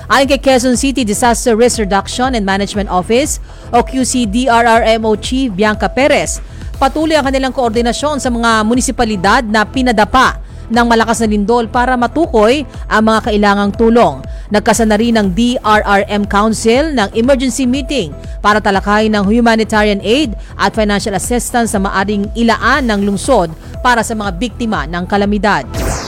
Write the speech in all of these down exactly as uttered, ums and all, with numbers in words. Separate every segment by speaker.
Speaker 1: Ayon kay Quezon City Disaster Risk Reduction and Management Office o Q C D R R M O Chief Bianca Perez, patuloy ang kanilang koordinasyon sa mga munisipalidad na pinadapa ng malakas na lindol para matukoy ang mga kailangang tulong. Nagkasana rin ng D R R M Council ng emergency meeting para talakayin ng humanitarian aid at financial assistance sa maaring ilaan ng lungsod para sa mga biktima ng kalamidad.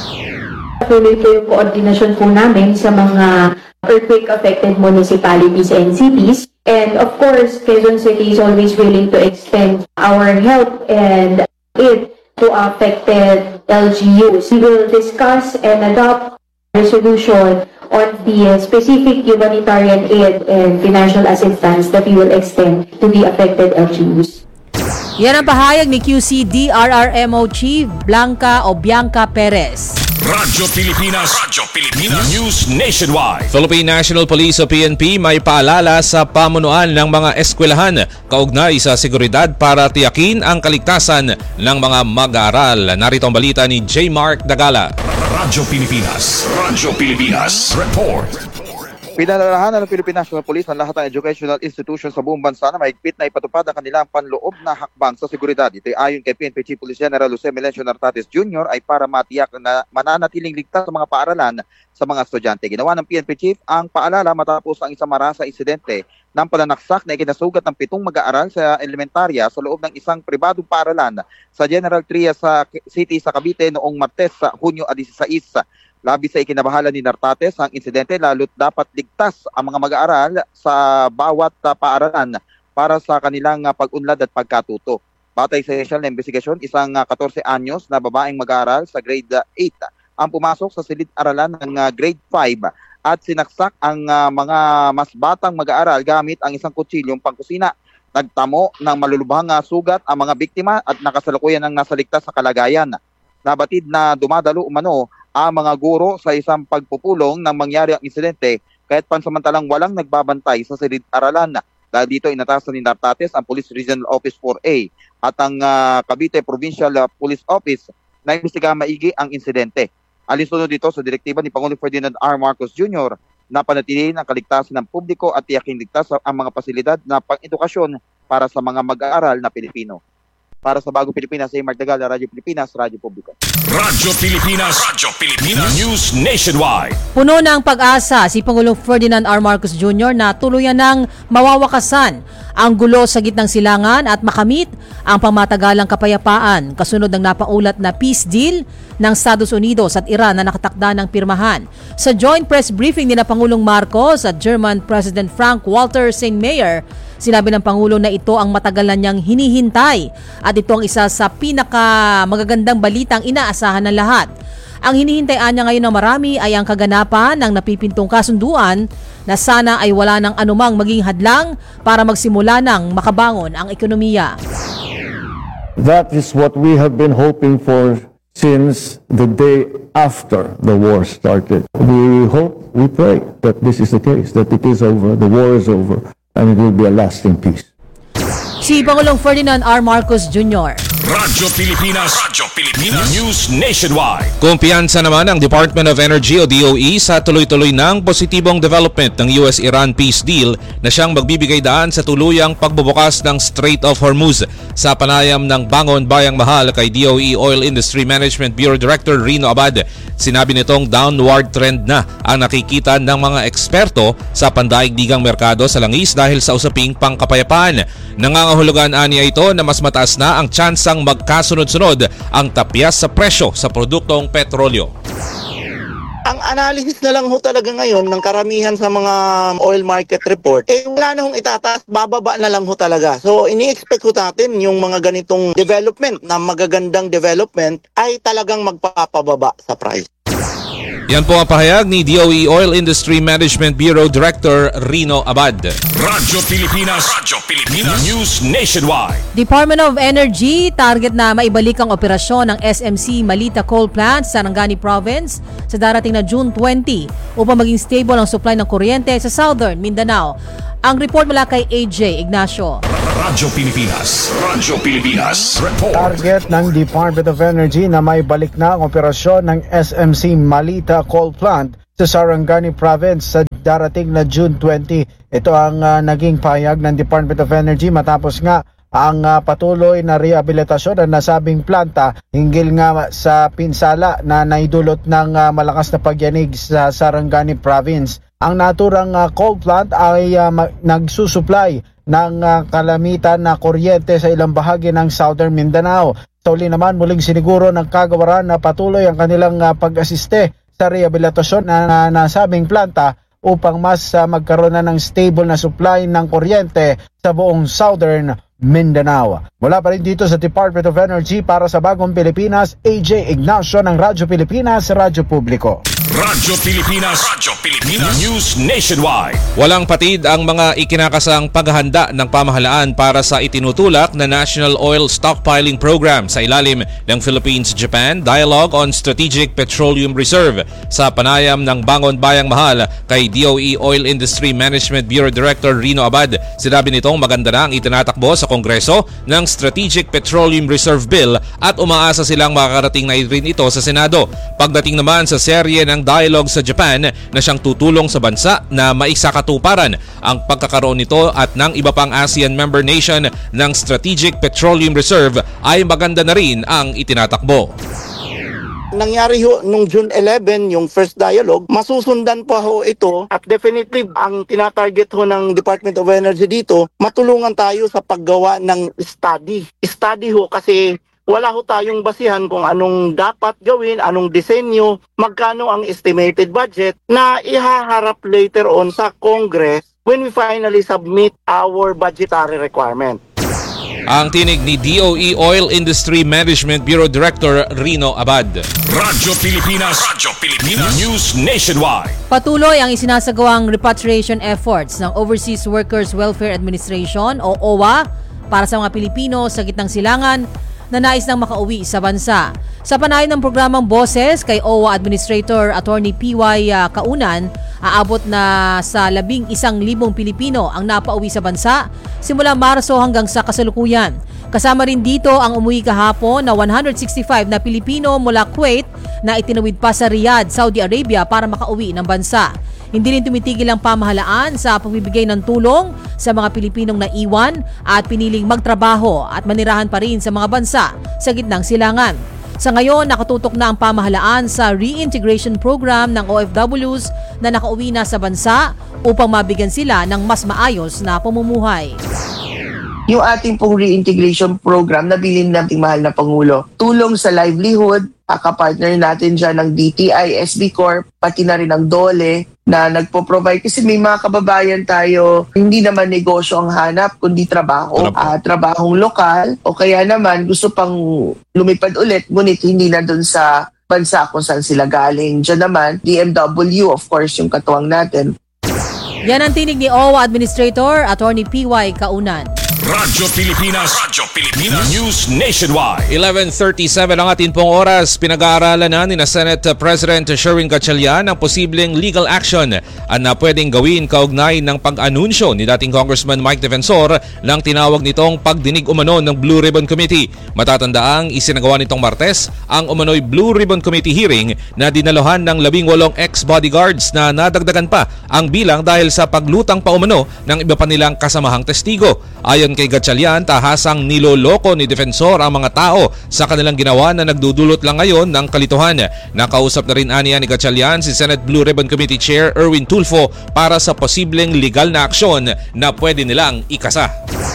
Speaker 2: Patuloy po yung koordinasyon po namin sa mga earthquake-affected municipalities and cities. And of course, Quezon City is always willing to extend our help and aid to affected L G Us. We will discuss and adopt resolution on the specific humanitarian aid and financial assistance that we will extend to the affected L G Us.
Speaker 1: Yan ang pahayag ni Q C D R R M O Chief Blanca o Bianca Perez.
Speaker 3: Radyo Pilipinas, Radyo Pilipinas News Nationwide.
Speaker 4: Philippine National Police o P N P may paalala sa pamunuan ng mga eskwelahan kaugnay sa seguridad para tiyakin ang kaligtasan ng mga mag-aaral. Narito ang balita ni J. Mark Dagala.
Speaker 3: Radyo Pilipinas, Radyo Pilipinas Report.
Speaker 5: Pinalalahanan ng Philippine National Police ang lahat ng educational institutions sa buong bansa na mahigpit na ipatupad ang kanilang panloob na hakbang sa seguridad. Ito ay ayon kay P N P Chief Police General Jose Melencio Nartates Junior ay para matiyak na mananatiling ligtas sa mga paaralan sa mga estudyante. Ginawa ng P N P Chief ang paalala matapos ang isang marasa insidente ng pananaksak na ikinasugat ng pitong mag-aaral sa elementarya sa loob ng isang pribadong paaralan sa General Trias sa City sa Cavite noong Martes sa Hunyo disiseis. Labis sa ikinabahala ni Nartates ang insidente lalo't dapat ligtas ang mga mag-aaral sa bawat uh, paaralan para sa kanilang uh, pag-unlad at pagkatuto. Batay sa initial na investigasyon, isang uh, fourteen anyos na babaeng mag-aaral sa grade uh, eight ang pumasok sa silid-aralan ng uh, grade five at sinaksak ang uh, mga mas batang mag-aaral gamit ang isang kutsilyong pangkusina. Nagtamo ng malulubhang uh, sugat ang mga biktima at nakasalukuyan ng nasa ligtas sa kalagayan. Nabatid na dumadalo umano ang mga guro sa isang pagpupulong nang mangyari ang insidente kahit pansamantalang walang nagbabantay sa silid-aralan. Dahil dito inatasan ni Nartates ang Police Regional Office four A at ang uh, Cavite Provincial uh, Police Office na imbestigahan maigi ang insidente. Alinsunod dito sa direktiba ni Pangulong Ferdinand R. Marcos Junior na panatilihin ang kaligtasan ng publiko at tiyaking ligtas ang mga pasilidad na pang-edukasyon para sa mga mag-aaral na Pilipino. Para sa Bagong Pilipinas, J. Mark Dagala, Radyo Pilipinas, Radyo Publiko.
Speaker 3: Radyo Pilipinas, Radyo Pilipinas News Nationwide.
Speaker 1: Puno ng pag-asa si Pangulong Ferdinand R. Marcos Junior na tuluyan ng mawawakasan ang gulo sa gitnang silangan at makamit ang pangmatagalang kapayapaan kasunod ng napaulat na peace deal ng Estados Unidos at Iran na nakatakda ng pirmahan. Sa joint press briefing ni na Pangulong Marcos at German President Frank-Walter Steinmeier, sinabi ng Pangulo na ito ang matagal na niyang hinihintay at ito ang isa sa pinaka magagandang balitang inaasahan ng lahat. Ang hinihintayan niya ngayon ng marami ay ang kaganapan ng napipintong kasunduan na sana ay wala ng anumang maging hadlang para magsimula ng makabangon ang ekonomiya.
Speaker 6: That is what we have been hoping for since the day after the war started. We hope, we pray that this is the case, that it is over, the war is over, and it will be a lasting peace.
Speaker 1: Si Pangulong Ferdinand R. Marcos Junior
Speaker 3: Radyo Pilipinas, Radyo Pilipinas News Nationwide.
Speaker 4: Kumpiyansa naman ang Department of Energy o D O E sa tuloy-tuloy ng positibong development ng U S Iran peace deal na siyang magbibigay daan sa tuluyang pagbubukas ng Strait of Hormuz. Sa panayam ng Bangon Bayang Mahal kay D O E Oil Industry Management Bureau Director Rino Abad, sinabi nitong downward trend na ang nakikita ng mga eksperto sa pandaigdigang merkado sa langis dahil sa usaping pangkapayapaan. Nangangahulugan aniya ito na mas mataas na ang tsansang magkasunod-sunod ang tapyas sa presyo sa produktong petrolyo.
Speaker 7: Ang analysis na lang ho talaga ngayon ng karamihan sa mga oil market report, eh wala na hong itataas, bababa na lang ho talaga. So ini-expect ho natin yung mga ganitong development na magagandang development ay talagang magpapababa sa price.
Speaker 4: Yan po ang pahayag ni D O E Oil Industry Management Bureau Director Rino Abad.
Speaker 3: Radyo Pilipinas, Radyo Pilipinas News Nationwide.
Speaker 1: Department of Energy target na maibalik ang operasyon ng S M C Malita Coal Plant sa Sarangani Province sa darating na June twentieth upang maging stable ang supply ng kuryente sa Southern Mindanao. Ang report mula kay A J Ignacio.
Speaker 3: Radyo Pilipinas, Radyo Pilipinas Report.
Speaker 8: Target ng Department of Energy na may balik na ang operasyon ng S M C Malita Coal Plant sa Sarangani Province sa darating na June twenty. Ito ang uh, naging pahayag ng Department of Energy matapos nga ang uh, patuloy na rehabilitasyon ng nasabing planta hinggil nga sa pinsala na naidulot ng uh, malakas na pagyanig sa Sarangani Province. Ang naturang uh, coal plant ay uh, nagsusupply ng uh, kalamitan na kuryente sa ilang bahagi ng Southern Mindanao. Sa uli naman, muling siniguro ng kagawaran na patuloy ang kanilang uh, pag-asiste sa rehabilitasyon na, na nasabing planta upang mas uh, magkaroon na ng stable na supply ng kuryente sa buong Southern Mindanao. Mula pa rin dito sa Department of Energy para sa Bagong Pilipinas, A J Ignacio ng Radyo Pilipinas, Radyo Publiko.
Speaker 3: Radyo Pilipinas, Radyo Pilipinas, News Nationwide.
Speaker 4: Walang patid ang mga ikinakasang paghahanda ng pamahalaan para sa itinutulak na National Oil Stockpiling Program sa ilalim ng Philippines-Japan Dialogue on Strategic Petroleum Reserve sa panayam ng Bangon Bayang Mahal kay D O E Oil Industry Management Bureau Director Rino Abad. Sinabi nitong maganda na ang itinatakbo sa Kongreso ng Strategic Petroleum Reserve Bill at umaasa silang makakarating na rin ito sa Senado. Pagdating naman sa serye ng dialogue sa Japan na siyang tutulong sa bansa na maisakatuparan ang pagkakaroon nito at ng iba pang ASEAN member nation ng Strategic Petroleum Reserve ay maganda na rin ang itinatakbo.
Speaker 7: Nangyari ho nung June eleven yung first dialogue, masusundan pa ho ito at definitely ang tinatarget ho ng Department of Energy dito, matulungan tayo sa paggawa ng study. Study ho kasi wala ho tayong basihan kung anong dapat gawin, anong disenyo, magkano ang estimated budget na ihaharap later on sa Congress when we finally submit our budgetary requirement.
Speaker 4: Ang tinig ni D O E Oil Industry Management Bureau Director Rino Abad.
Speaker 3: Radyo Pilipinas, Radyo Pilipinas, News Nationwide.
Speaker 1: Patuloy ang isinasagawang repatriation efforts ng Overseas Workers Welfare Administration o O W A para sa mga Pilipino sa gitnang silangan na nais nang makauwi sa bansa. Sa panayon ng programang Boses kay O W A Administrator Attorney P Y Kaunan, aabot na sa labing isang libong Pilipino ang napauwi sa bansa simula Marso hanggang sa kasalukuyan. Kasama rin dito ang umuwi kahapon na one hundred sixty-five na Pilipino mula Kuwait na itinawid pa sa Riyadh, Saudi Arabia para makauwi ng bansa. Hindi rin tumitigil ang pamahalaan sa pagbibigay ng tulong sa mga Pilipinong naiwan at piniling magtrabaho at manirahan pa rin sa mga bansa sa gitnang silangan. Sa ngayon, nakatutok na ang pamahalaan sa reintegration program ng O F Ws na nakauwi na sa bansa upang mabigyan sila ng mas maayos na pamumuhay.
Speaker 9: Yung ating pong reintegration program na bilin ng mahal na Pangulo, tulong sa livelihood, kapartner natin dyan ng D T I, S B Corp, pati na rin ang DOLE na nagpo-provide kasi may mga kababayan tayo, hindi naman negosyo ang hanap, kundi trabaho, uh, trabahong lokal, o kaya naman gusto pang lumipad ulit, ngunit hindi na dun sa bansa kung saan sila galing. Diyan naman, D M W, of course, yung katuwang natin.
Speaker 1: Yan ang tinig ni O W A Administrator Attorney P Y Kaunan.
Speaker 3: Radyo Pilipinas, Radyo Pilipinas, News Nationwide.
Speaker 4: eleven thirty-seven ang atin pong oras. Pinag-aaralan na ni na Senate President Sherwin Gatchalian ang posibleng legal action at na pwedeng gawin kaugnay ng pag-anunsyo ni dating Congressman Mike Defensor ng tinawag nitong pagdinig umano ng Blue Ribbon Committee. Matatandaang isinagawa nitong Martes ang umano'y Blue Ribbon Committee hearing na dinalohan ng labing walong ex-bodyguards na nadagdagan pa ang bilang dahil sa paglutang pa umano ng iba pa nilang kasamahang testigo. Ayon kay Gatchalian, tahasang niloloko ni Defensor ang mga tao sa kanilang ginawa na nagdudulot lang ngayon ng kalituhan. Nakausap na rin aniya ni Gatchalian si Senate Blue Ribbon Committee Chair Erwin Tulfo para sa posibleng legal na aksyon na pwede nilang ikasa.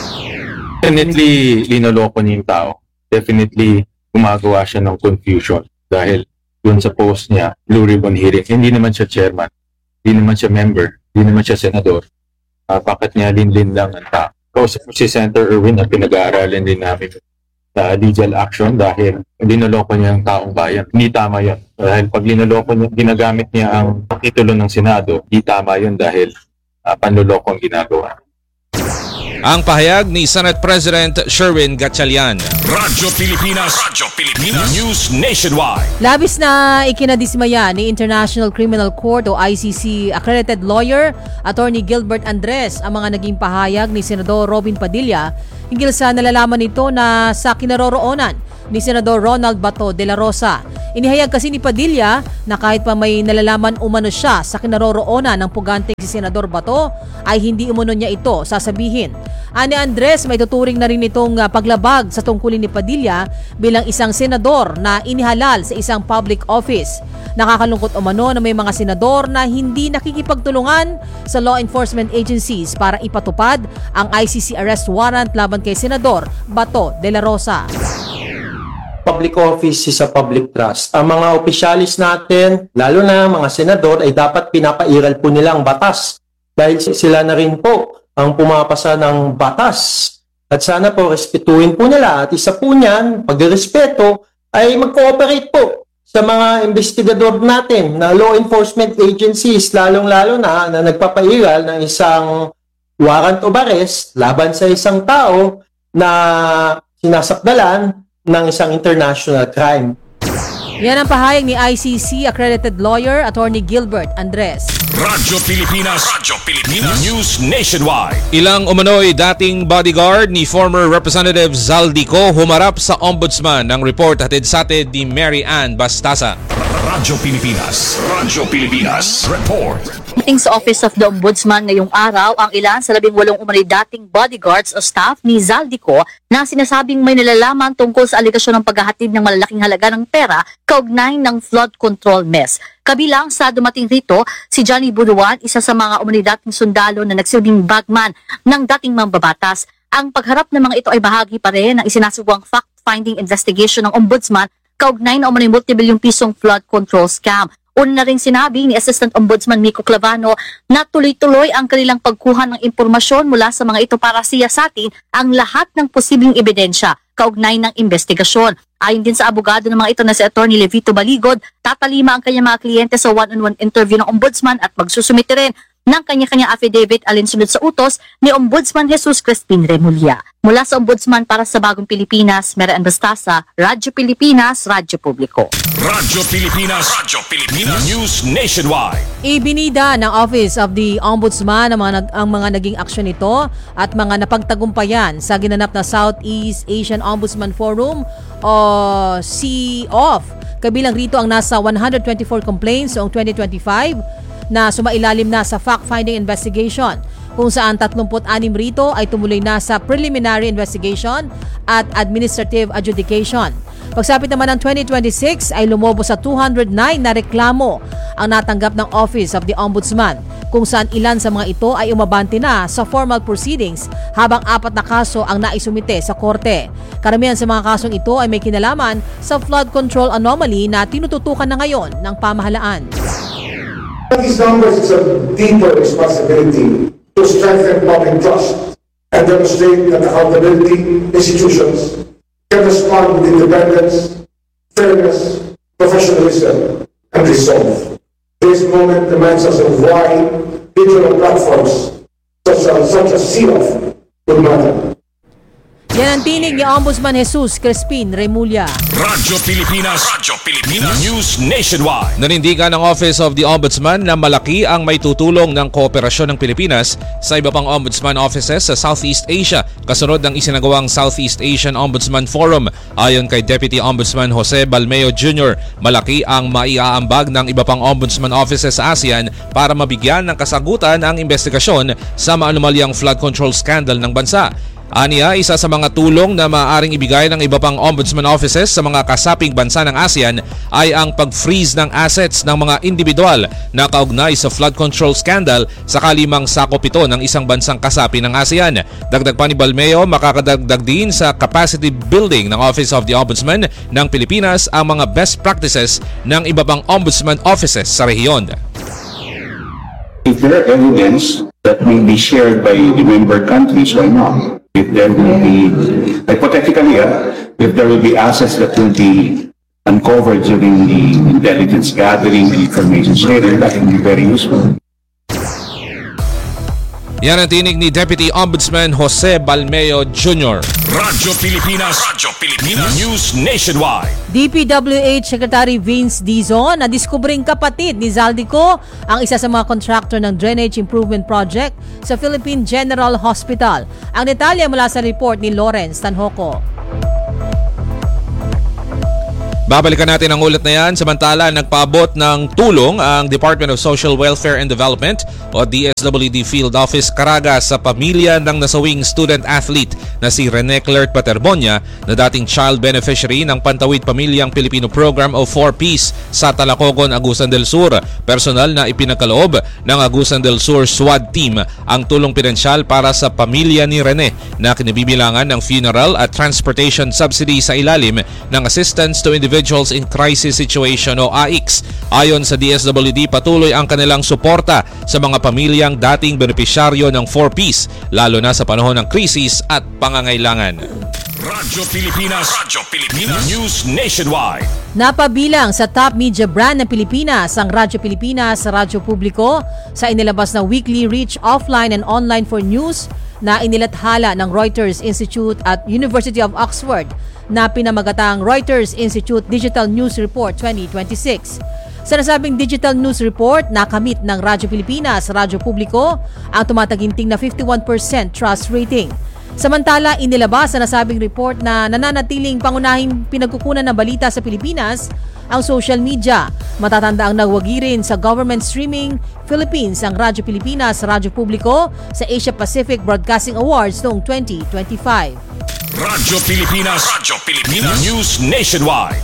Speaker 10: Definitely linoloko niya yung tao. Definitely gumagawa siya ng confusion dahil dun sa post niya, Blue Ribbon hearing, hindi naman siya chairman, hindi naman siya member, hindi naman siya senador. Uh, bakit niya linlin lang ang tao? Kausap si Senator Erwin at pinag-aaralan din namin sa legal action dahil linoloko niya ang taong bayan. Hindi tama yun. Dahil pag linoloko niya, ginagamit niya ang titulo ng Senado, hindi tama yun dahil uh, panloloko ang ginagawa.
Speaker 4: Ang pahayag ni Senate President Sherwin Gatchalian.
Speaker 3: Radyo Pilipinas. Radyo Pilipinas. News Nationwide.
Speaker 1: Labis na ikinadismaya ni International Criminal Court o I C C accredited lawyer Attorney Gilbert Andres ang mga naging pahayag ni Senador Robin Padilla hinggil sa nalalaman nito na sa kinaroroonan ni Senador Ronald Bato de la Rosa. Inihayag kasi ni Padilla na kahit pa may nalalaman umano siya sa kinaroroonan ng puganteng si Senador Bato ay hindi umano niya ito sasabihin. Ani Andres, may tuturing na rin itong uh, paglabag sa tungkulin ni Padilla bilang isang senador na inihalal sa isang public office. Nakakalungkot umano na may mga senador na hindi nakikipagtulungan sa law enforcement agencies para ipatupad ang I C C arrest warrant laban kay Senador Bato de la Rosa.
Speaker 11: Public office is a public trust. Ang mga opisyalis natin, lalo na mga senador, ay dapat pinapairal po nila ang batas. Dahil sila na rin po ang pumapasa ng batas. At sana po respetuhin po nila. At isa po niyan, pagrespeto, ay mag-cooperate po sa mga investigador natin na law enforcement agencies, lalong-lalo na na nagpapairal ng isang warrant of arrest laban sa isang tao na sinasakdalan ng isang international crime.
Speaker 1: Yan ang pahayag ni I C C accredited lawyer Attorney Gilbert Andres.
Speaker 3: Radyo Pilipinas. Radyo Pilipinas. News Nationwide.
Speaker 4: Ilang umano'y dating bodyguard ni former Representative Zaldico humarap sa ombudsman. Ang report hatid sa atin ni Mary Ann Bastasa.
Speaker 3: Radyo Pilipinas. Radyo Pilipinas. Report.
Speaker 12: Meeting sa Office of the Ombudsman ngayong araw ang ilan sa labing walong umano'y dating bodyguards o staff ni Zaldico na sinasabing may nalalaman tungkol sa aligasyon ng paghahatid ng malalaking halaga ng pera kaugnay ng flood control mess. Kabilang sa dumating rito, si Johnny Buruan, isa sa mga umano'y dating sundalo na nagsilbing bagman ng dating mambabatas. Ang pagharap ng mga ito ay bahagi pa rin ng isinasugwang fact-finding investigation ng Ombudsman kaugnay na umano'y multibilyong pisong flood control scam. Una na rin sinabi ni Assistant Ombudsman Miko Clavano na tuloy-tuloy ang kanilang pagkuha ng impormasyon mula sa mga ito para siyasatin ang lahat ng posibleng ebidensya kaugnay ng investigasyon. Ayon din sa abogado ng mga ito na si Attorney Levito Baligod, tatalima ang kanyang mga kliyente sa one-on-one interview ng Ombudsman at magsusumite rin ng kanya-kanyang affidavit alinsunod sa utos ni Ombudsman Jesus Crispin Remulla. Mula sa Ombudsman para sa Bagong Pilipinas, Mary Ann Bastasa, Radyo Pilipinas, Radyo Publiko.
Speaker 3: Radyo Pilipinas. Radyo Pilipinas. News Nationwide.
Speaker 1: Ibinida ng Office of the Ombudsman ang mga, ang mga naging aksyon nito at mga napagtagumpayan sa ginanap na Southeast Asian Ombudsman Forum o C O F. Kabilang rito ang nasa one hundred twenty-four complaints noong twenty twenty-five na sumailalim na sa fact-finding investigation, kung saan thirty-six rito ay tumuloy na sa preliminary investigation at administrative adjudication. Pagsapit naman ng twenty twenty-six ay lumobo sa two hundred nine na reklamo ang natanggap ng Office of the Ombudsman, kung saan ilan sa mga ito ay umabante na sa formal proceedings habang apat na kaso ang naisumite sa korte. Karamihan sa mga kasong ito ay may kinalaman sa flood control anomaly na tinututukan na ngayon ng pamahalaan.
Speaker 13: These numbers is a deeper responsibility to strengthen public trust and demonstrate that accountability institutions can respond with independence, fairness, professionalism, and resolve. This moment reminds us of why digital platforms such as, such as C O F would matter.
Speaker 1: Yan ang tinig ni Ombudsman Jesus Crispin Remulla.
Speaker 3: Radyo Pilipinas. Radyo Pilipinas. News Nationwide.
Speaker 4: Nanindigan ng Office of the Ombudsman na malaki ang may tutulong ng kooperasyon ng Pilipinas sa iba pang ombudsman offices sa Southeast Asia kasunod ng isinagawang Southeast Asian Ombudsman Forum. Ayon kay Deputy Ombudsman Jose Balmeo Junior, malaki ang maiaambag ng iba pang ombudsman offices sa ASEAN para mabigyan ng kasagutan ang investigasyon sa maanumalyang flood control scandal ng bansa. Aniya, isa sa mga tulong na maaaring ibigay ng iba pang ombudsman offices sa mga kasaping bansa ng ASEAN ay ang pag-freeze ng assets ng mga individual na kaugnay sa flood control scandal sakali mang sakop ito ng isang bansang kasapi ng ASEAN. Dagdag pa ni Balmeo, makakadagdag din sa capacity building ng Office of the Ombudsman ng Pilipinas ang mga best practices ng iba pang ombudsman offices sa rehiyon.
Speaker 14: If there are evidence that will be shared by the member countries, why not? If there will be, hypothetically, uh, if there will be assets that will be uncovered during the intelligence gathering, information sharing, that will be very useful.
Speaker 4: Yan ang tinig ni Deputy Ombudsman Jose Balmeo Junior
Speaker 3: Radyo Pilipinas, Radyo Pilipinas, News Nationwide.
Speaker 1: D P W H Secretary Vince Dizon na diskubring kapatid ni Zaldico ang isa sa mga contractor ng Drainage Improvement Project sa Philippine General Hospital. Ang detalye mula sa report ni Lawrence Tanhoco.
Speaker 4: Babalikan natin ang ulat na yan. Samantala, nagpaabot ng tulong ang Department of Social Welfare and Development o D S W D Field Office Caraga sa pamilya ng nasawing student-athlete na si Rene Clert Paterbonia na dating child beneficiary ng Pantawid Pamilyang Pilipino Program o four Ps sa Talacogon, Agusan del Sur. Personal na ipinagkaloob ng Agusan del Sur SWAT team ang tulong pinansyal para sa pamilya ni Rene na kinabibilangan ng funeral at transportation subsidy sa ilalim ng Assistance to Individuals Individuals in Crisis Situation o A I C S. Ayon sa D S W D, patuloy ang kanilang suporta sa mga pamilyang dating benepisyaryo ng four Ps, lalo na sa panahon ng krisis at pangangailangan.
Speaker 3: Radyo Pilipinas, Radyo Pilipinas, News Nationwide.
Speaker 1: Napabilang sa top media brand ng Pilipinas ang Radyo Pilipinas sa Radyo Publiko sa inilabas na weekly reach offline and online for news na inilathala ng Reuters Institute at University of Oxford na pinamagatang Reuters Institute Digital News Report twenty twenty-six. Sa nasabing Digital News Report, nakamit ng Radyo Pilipinas sa Radyo Publiko ang tumataginting na fifty-one percent trust rating. Samantala, inilabas sa nasabing report na nananatiling pangunahing pinagkukunan ng balita sa Pilipinas ang social media. Matatanda ang nagwagi rin sa government streaming Philippines ang Radyo Pilipinas sa Radyo Publiko sa Asia Pacific Broadcasting Awards noong twenty twenty-five.
Speaker 3: Radyo Pilipinas, Radyo Pilipinas, News Nationwide.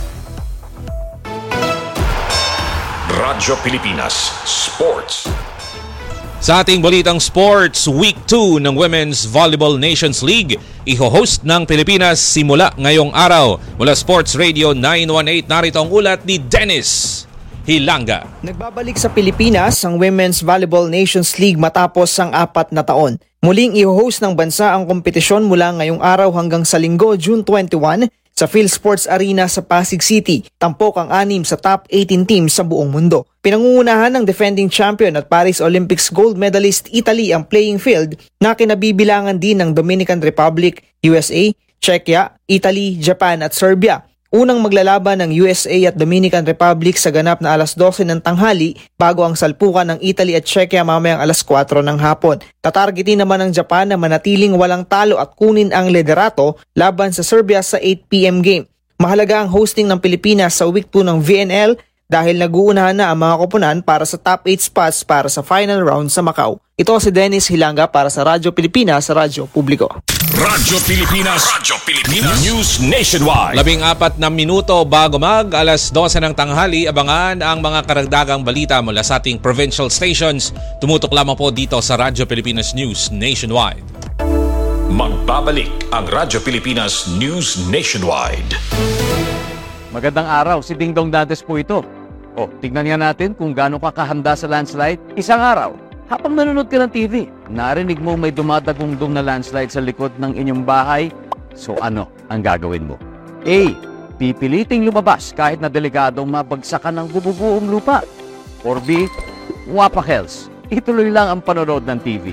Speaker 3: Radyo Pilipinas Sports.
Speaker 4: Sa ating balitang sports, Week two ng Women's Volleyball Nations League, iho-host ng Pilipinas simula ngayong araw. Mula Sports Radio nine one eight, narito ang ulat ni Dennis Hilanga.
Speaker 15: Nagbabalik sa Pilipinas ang Women's Volleyball Nations League matapos ang apat na taon. Muling iho-host ng bansa ang kompetisyon mula ngayong araw hanggang sa Linggo, June twenty-one, sa PhilSports Arena sa Pasig City. Tampok ang anim sa top eighteen teams sa buong mundo. Pinangungunahan ng defending champion at Paris Olympics gold medalist Italy ang playing field na kinabibilangan din ng Dominican Republic, U S A, Czechia, Italy, Japan at Serbia. Unang maglalaban ng U S A at Dominican Republic sa ganap na alas dose ng tanghali bago ang salpukan ng Italy at Czechia mamayang alas kwatro ng hapon. Tatargetin naman ng Japan na manatiling walang talo at kunin ang liderato laban sa Serbia sa eight p.m. game. Mahalaga ang hosting ng Pilipinas sa Week two ng V N L dahil nag-uunahan na ang mga koponan para sa top eight spots para sa final round sa Macau. Ito si Dennis Hilanga para sa Radyo Pilipinas sa Radyo Publiko.
Speaker 3: Radyo Pilipinas, Radyo Pilipinas, News Nationwide.
Speaker 4: Labing apat na minuto bago mag alas dose ng tanghali, abangan ang mga karagdagang balita mula sa ating provincial stations. Tumutok lamang po dito sa Radyo Pilipinas News Nationwide.
Speaker 3: Magbabalik ang Radyo Pilipinas News Nationwide.
Speaker 16: Magandang araw, si Dingdong Dantes po ito. O, tignan nga natin kung gaano ka kahanda sa landslide. Isang araw, habang nanonood ka ng T V, narinig mo may dumadagungdong na landslide sa likod ng inyong bahay. So ano ang gagawin mo? A. Pipiliting lumabas kahit na delikadong mabagsakan ng bububuong lupa. Or B. Wapakels, ituloy lang ang panonood ng T V.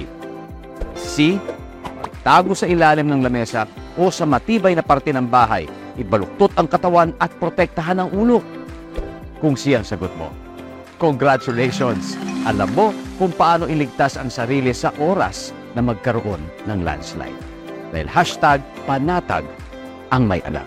Speaker 16: C. Tago sa ilalim ng lamesa o sa matibay na parte ng bahay. Ibaluktot ang katawan at protektahan ang ulo. Kung siya ang sagot mo, congratulations! Alam mo kung paano iligtas ang sarili sa oras na magkaroon ng landslide. Dahil hashtag panatag ang may anak.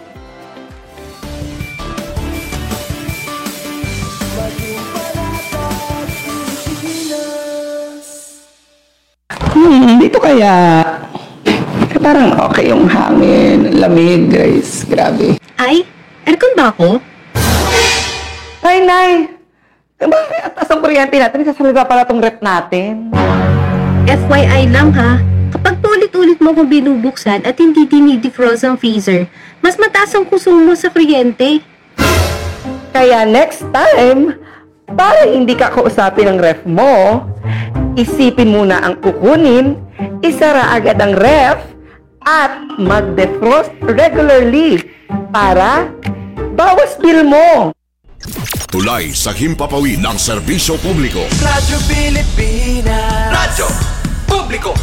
Speaker 17: Hmm, dito kaya parang okay yung hangin, lamig, Grace. Grabe.
Speaker 18: Ay, aircon ba ako?
Speaker 17: Ay, Nay! Bakit atas ang kuryente natin? Kasalga pala tong rep natin.
Speaker 18: F Y I lang ha, kapag paulit-ulit mo kung binubuksan at hindi dinidefrost ang freezer, mas mataas ang konsumo sa kuryente.
Speaker 17: Kaya next time, para hindi ka kausapin ng ref mo, isipin muna ang kukunin, isara agad ang ref, at mag-defrost regularly para bawas bill mo.
Speaker 3: Tulay sa himpapawid ng serbisyo publiko.
Speaker 19: Radyo Pilipinas. Radyo Publiko.
Speaker 3: publiko.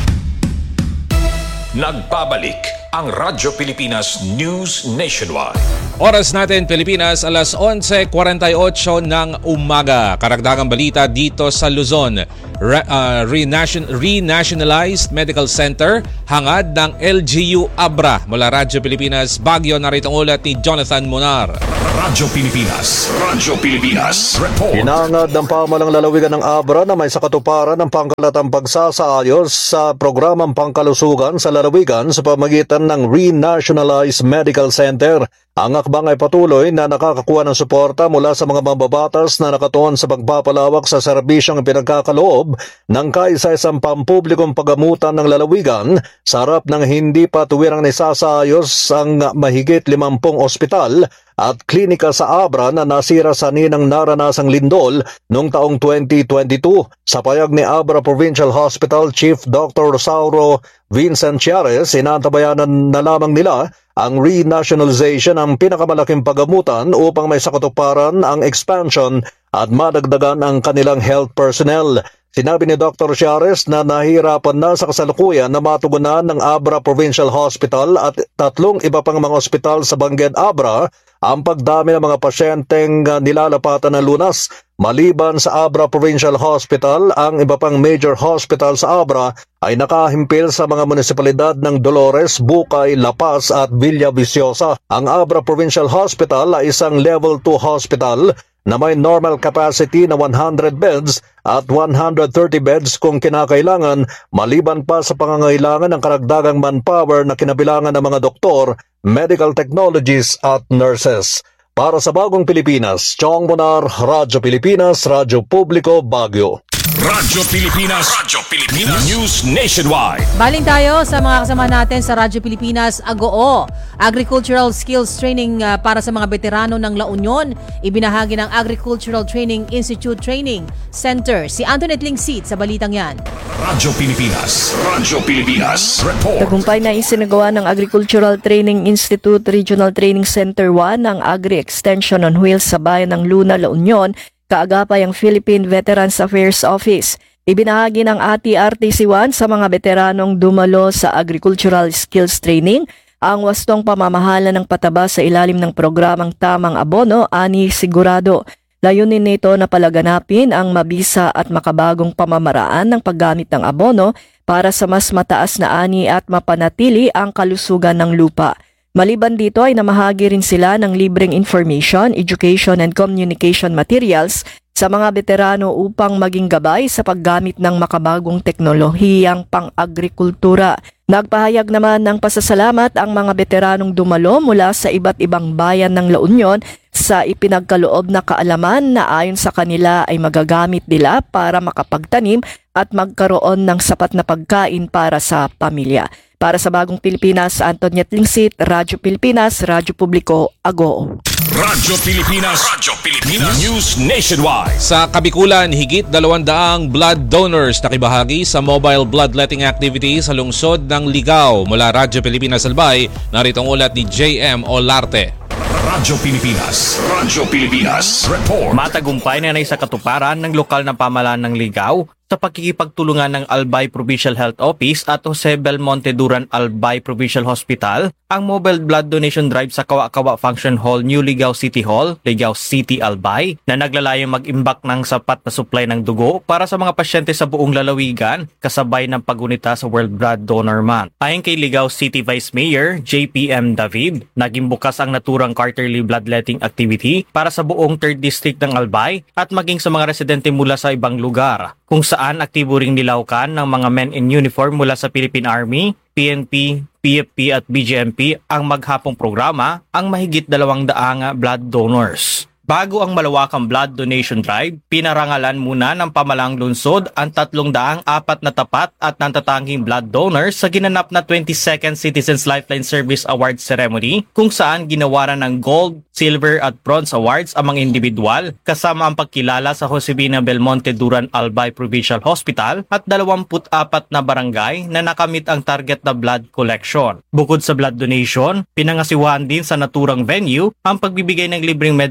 Speaker 3: Nagbabalik ang Radyo Pilipinas News Nationwide.
Speaker 4: Oras natin Pilipinas, alas onse forty-eight ng umaga. Karagdagang balita dito sa Luzon. Re, uh, renation, Renationalized Medical Center, hangad ng L G U Abra. Mula Radyo Pilipinas, Baguio, narito ang ulat ni Jonathan Monar.
Speaker 3: Radyo Pilipinas, Radyo Pilipinas, report.
Speaker 19: Hinangad ng pamalang lalawigan ng Abra na may sakatuparan ng pangkalatang pagsasaayos sa programang pangkalusugan sa lalawigan sa pamagitan ng Renationalized Medical Center. Ang akbang ay patuloy na nakakakuha ng suporta mula sa mga mambabatas na nakatuon sa pagpapalawak sa serbisyong pinagkakaloob ng kaisa-isang pampublikong pagamutan ng lalawigan sa harap ng hindi pa tuwirang nisasayos ang mahigit limampung ospital at klinika sa Abra na nasira sa ninang naranasang lindol noong taong twenty twenty-two. Sa payag ni Abra Provincial Hospital Chief Doctor Rosauro Vincent Chiares, sinantabayanan na lamang nila ang renationalization ang pinakamalaking pagamutan upang may sakatuparan ang expansion at madagdagan ang kanilang health personnel. Sinabi ni Doctor Chiares na nahihirapan na sa kasalukuyan na matugunan ng Abra Provincial Hospital at tatlong iba pang mga ospital sa Bangged Abra ang pagdami ng mga pasyenteng nilalapatan ng lunas. Maliban sa Abra Provincial Hospital, ang iba pang major hospital sa Abra ay nakahimpil sa mga munisipalidad ng Dolores, Bukay, La Paz at Villaviciosa. Ang Abra Provincial Hospital ay isang level two hospital na may normal capacity na one hundred beds at one hundred thirty beds kung kinakailangan, maliban pa sa pangangailangan ng karagdagang manpower na kinabilangan ng mga doktor, medical technologies at nurses. Para sa Bagong Pilipinas, Chong Monar, Radyo Pilipinas, Radyo Publiko, Baguio.
Speaker 3: Radyo Pilipinas, Radyo Pilipinas News Nationwide.
Speaker 1: Baling tayo sa mga kasama natin sa Radyo Pilipinas, Agoo. Agricultural Skills Training uh, para sa mga veterano ng La Union. Ibinahagi ng Agricultural Training Institute Training Center. Si Antoinette Lingsit sa balitang yan.
Speaker 3: Radyo Pilipinas, Radyo Pilipinas, report.
Speaker 20: Tagumpay na isinagawa ng Agricultural Training Institute Regional Training Center one ng Agri-Extension on Wheels sa bayan ng Luna, La Union, kaagapay ang Philippine Veterans Affairs Office. Ibinahagi ng A T R T C one sa mga veteranong dumalo sa Agricultural Skills Training ang wastong pamamahala ng pataba sa ilalim ng programang Tamang Abono, ani sigurado. Layunin nito na palaganapin ang mabisa at makabagong pamamaraan ng paggamit ng abono para sa mas mataas na ani at mapanatili ang kalusugan ng lupa. Maliban dito ay namahagi rin sila ng libreng information, education and communication materials sa mga veterano upang maging gabay sa paggamit ng makabagong teknolohiyang pang-agrikultura. Nagpahayag naman ng pasasalamat ang mga veteranong dumalo mula sa iba't ibang bayan ng La Union sa ipinagkaloob na kaalaman na ayon sa kanila ay magagamit nila para makapagtanim at magkaroon ng sapat na pagkain para sa pamilya. Para sa Bagong Pilipinas, Antoinette Lingsit, Radyo Pilipinas, Radyo Publiko, Agoo.
Speaker 3: Radyo Pilipinas, Radyo Pilipinas News Nationwide.
Speaker 4: Sa Kabikulan, higit dalawang-daang blood donors nakibahagi sa mobile bloodletting activity sa lungsod ng Ligao. Mula Radyo Pilipinas Albay, narito ang ulat ni J M Olarte.
Speaker 3: Radyo Pilipinas, Radyo Pilipinas, report.
Speaker 21: Matagumpay na sa katuparan ng lokal na pamahalaan ng Ligao sa pagkikipagtulungan ng Albay Provincial Health Office at Jose Belmonte Duran Albay Provincial Hospital ang mobile blood donation drive sa Kawa-Kawa Function Hall, New Ligao City Hall, Ligao City, Albay, na naglalayong mag-imbak ng sapat na supply ng dugo para sa mga pasyente sa buong lalawigan kasabay ng pagunita sa World Blood Donor Month. Ayon kay Ligao City Vice Mayor J P M David, naging bukas ang naturang quarterly bloodletting activity para sa buong third District ng Albay at maging sa mga residente mula sa ibang lugar, kung saan aktibo ring nilawkan ng mga men in uniform mula sa Philippine Army, P N P, P F P at B G M P ang maghapong programa ang mahigit dalawang daang blood donors. Bago ang malawakang blood donation drive, pinarangalan muna ng pamalang lungsod ang tatlong daang apat na tapat at nantatanging blood donors sa ginanap na twenty-second Citizens Lifeline Service Awards Ceremony, kung saan ginawaran ng gold, silver at bronze awards ang mga individual kasama ang pagkilala sa Josefina Belmonte Duran Albay Provincial Hospital at dalawampu't apat na barangay na nakamit ang target na blood collection. Bukod sa blood donation, pinangasiwahan din sa naturang venue ang pagbibigay ng libreng medical certificate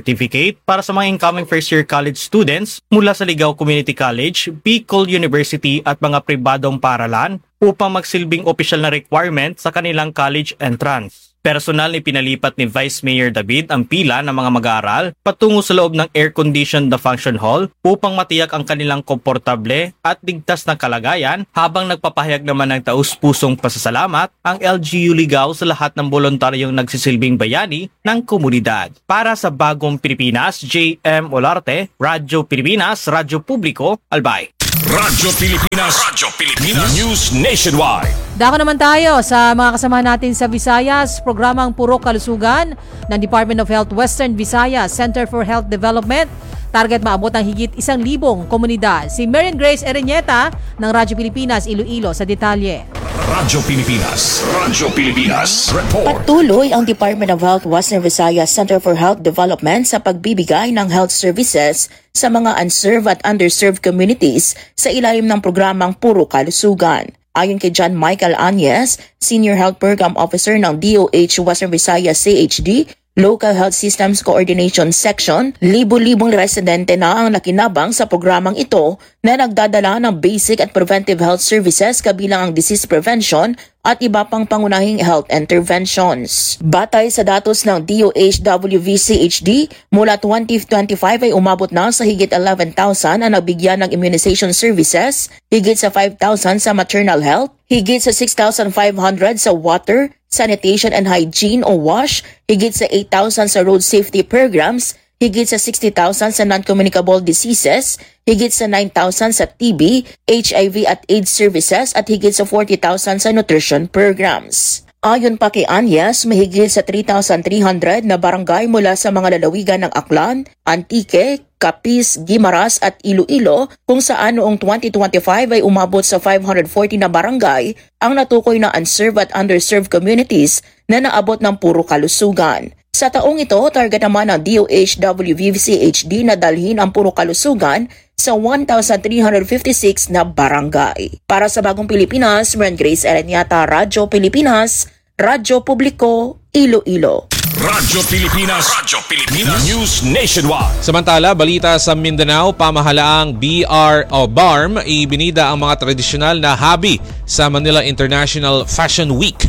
Speaker 21: certificate para sa mga incoming first-year college students mula sa Ligao Community College, Bicol University at mga pribadong paaralan upang magsilbing opisyal na requirement sa kanilang college entrance. Personal ni pinalipat ni Vice Mayor David ang pila ng mga mag-aaral patungo sa loob ng air-conditioned na function hall upang matiyak ang kanilang komportable at ligtas na kalagayan, habang nagpapahayag naman ng taus-pusong pasasalamat ang L G U Ligao sa lahat ng voluntaryong nagsisilbing bayani ng komunidad. Para sa Bagong Pilipinas, J M Olarte, Radyo Pilipinas, Radyo Publiko, Albay.
Speaker 3: Radyo Pilipinas, Radyo Pilipinas, News Nationwide.
Speaker 1: Dako naman tayo sa mga kasamahan natin sa Visayas, programang Puro Kalusugan ng Department of Health Western Visayas Center for Health Development. Target maabot ang higit isang libong komunidad. Si Marian Grace Ereñeta ng Radyo Pilipinas, Iloilo sa detalye.
Speaker 3: Radyo Pilipinas, Radyo Pilipinas, Report.
Speaker 2: Patuloy ang Department of Health Western Visayas Center for Health Development sa pagbibigay ng health services sa mga unserved at underserved communities sa ilalim ng programang Puro Kalusugan. Ayon kay John Michael Anyes, Senior Health Program Officer ng D O H Western Visayas C H D, Local Health Systems Coordination Section, libo-libong residente na ang nakinabang sa programang ito na nagdadala ng basic at preventive health services kabilang ang disease prevention at iba pang pangunahing health interventions. Batay sa datos ng D O H W V C H D, mula twenty twenty-five ay umabot na sa higit eleven thousand ang nabigyan ng immunization services, higit sa five thousand sa maternal health, higit sa six thousand five hundred sa water, sanitation and hygiene o WASH, higit sa eight thousand sa road safety programs, higit sa sixty thousand sa non-communicable diseases, higit sa nine thousand sa T B, H I V at AIDS services at higit sa forty thousand sa nutrition programs. Ayon pa kay Anyes, mahigit sa three thousand three hundred na barangay mula sa mga lalawigan ng Aklan, Antique, Capiz, Guimaras at Iloilo kung saan noong twenty twenty-five ay umabot sa five hundred forty na barangay ang natukoy na unserved at underserved communities na naabot ng puro kalusugan. Sa taong ito, target naman ng D O H W V C H D na dalhin ang puro kalusugan sa one thousand three hundred fifty-six na barangay. Para sa Bagong Pilipinas, Marian Grace Ereñeta, Radyo Pilipinas, Radyo Publiko, Iloilo.
Speaker 3: Radyo Pilipinas, Radyo Pilipinas, News Nationwide.
Speaker 4: Samantala, balita sa Mindanao, pamahalaang B R o B A R M ibinida ang mga tradisyonal na hobby sa Manila International Fashion Week.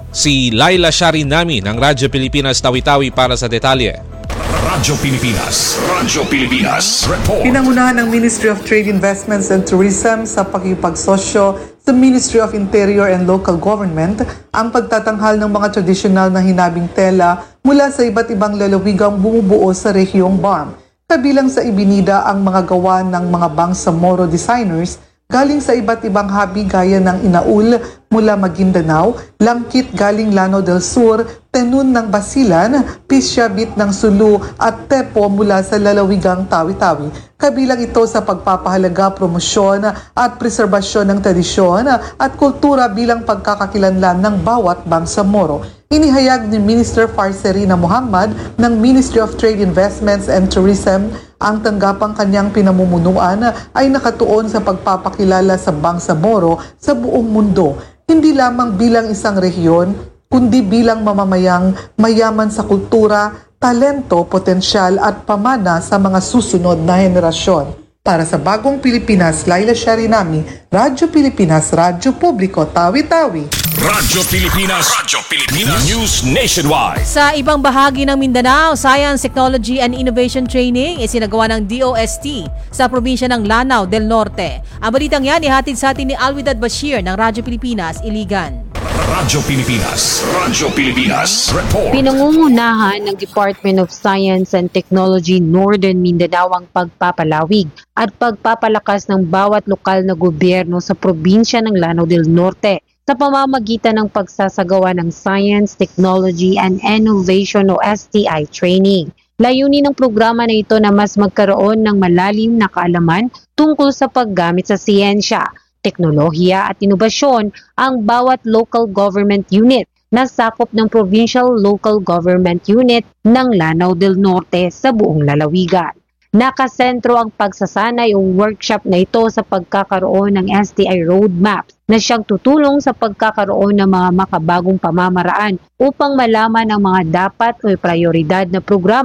Speaker 4: Si Laila Sharinami ng Radyo Pilipinas Tawi-Tawi para sa detalye.
Speaker 3: Radyo Pilipinas, Radyo Pilipinas, Report.
Speaker 22: Pinangunahan ng Ministry of Trade, Investments and Tourism sa pakikipagsosyo sa Ministry of Interior and Local Government ang pagtatanghal ng mga tradisyonal na hinabing tela mula sa iba't ibang lalawigang bumubuo sa rehiyong B A R M. Kabilang sa ibinida ang mga gawa ng mga Bangsamoro designers galing sa iba't ibang hobby gaya ng inaul mula Maguindanao, langkit galing Lanao del Sur, tenun ng Basilan, pisyabit ng Sulu at tepo mula sa lalawigang Tawi-Tawi. Kabilang ito sa pagpapahalaga, promosyon at preserbasyon ng tradisyon at kultura bilang pagkakakilanlan ng bawat Bangsamoro. Inihayag ni Minister Farcerina Muhammad ng Ministry of Trade, Investments and Tourism ang tanggapang kanyang pinamumunuan ay nakatuon sa pagpapakilala sa Bangsamoro sa buong mundo, hindi lamang bilang isang rehiyon, kundi bilang mamamayang mayaman sa kultura, talento, potensyal at pamana sa mga susunod na henerasyon. Para sa Bagong Pilipinas, Laila Sharinami, Radyo Pilipinas, Radyo Publiko, Tawi-Tawi.
Speaker 3: Radyo Pilipinas, Radyo Pilipinas, News Nationwide.
Speaker 1: Sa ibang bahagi ng Mindanao, Science, Technology and Innovation Training isinagawa ng D O S T sa probinsya ng Lanao del Norte. Ang balitang yan ihatid sa atin ni Alwidad Bashir ng Radyo Pilipinas, Iligan.
Speaker 3: Radyo Pilipinas, Radyo Pilipinas, Report.
Speaker 23: Pinangungunahan ng Department of Science and Technology Northern Mindanao ang pagpapalawig at pagpapalakas ng bawat lokal na gobyerno sa probinsya ng Lanao del Norte sa pamamagitan ng pagsasagawa ng Science, Technology and Innovation o S T I training. Layunin ng programa na ito na mas magkaroon ng malalim na kaalaman tungkol sa paggamit sa siyensya, teknolohiya at inobasyon ang bawat local government unit na sakop ng Provincial Local Government Unit ng Lanao del Norte sa buong lalawigan. Nakasentro ang pagsasanay o workshop na ito sa pagkakaroon ng S T I roadmaps na siyang tutulong sa pagkakaroon ng mga makabagong pamamaraan upang malaman ang mga dapat o prioridad na programa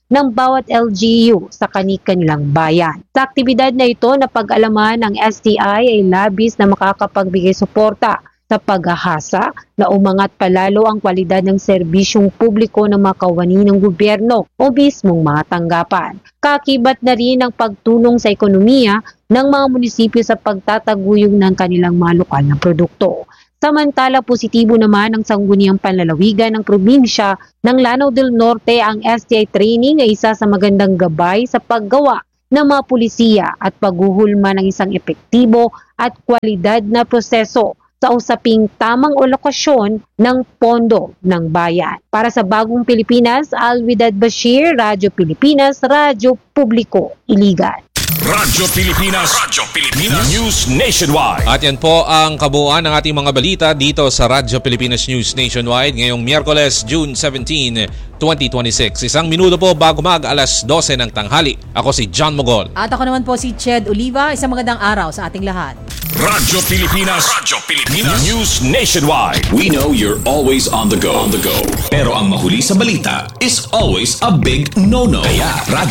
Speaker 23: ng bawat L G U sa kani-kanilang bayan. Sa aktibidad na ito, napag-alaman ng S T I ay labis na makakapagbigay suporta sa paghahasa na umangat palalo ang kwalidad ng serbisyong publiko ng mga kawani ng gobyerno o mismong mga tanggapan. Kakibat na rin ang pagtulong sa ekonomiya ng mga munisipyo sa pagtataguyod ng kanilang mga lokal na produkto. Samantala, positibo naman ang sangguniang panlalawigan ng probinsya ng Lanao del Norte. Ang S T I training ay isa sa magandang gabay sa paggawa ng mga pulisiya at paghuhulma ng isang epektibo at kwalidad na proseso sa usaping tamang alokasyon ng pondo ng bayan. Para sa Bagong Pilipinas, Alwidad Bashir, Radyo Pilipinas, Radyo Publiko, Iligan.
Speaker 3: Radyo Pilipinas, Radyo Pilipinas News Nationwide.
Speaker 4: At yan po ang kabuuan ng ating mga balita dito sa Radyo Pilipinas News Nationwide ngayong Miyerkules, June seventeenth, twenty twenty-six. Isang minuto po bago mag alas dose ng tanghali. Ako si John Mogol.
Speaker 1: At ako naman po si Ched Oliva. Isang magandang araw sa ating lahat.
Speaker 3: Radyo Pilipinas, Radyo Pilipinas News Nationwide. We know you're always on the go. On the go. Pero ang mahuli sa balita is always a big no-no. Kaya Radyo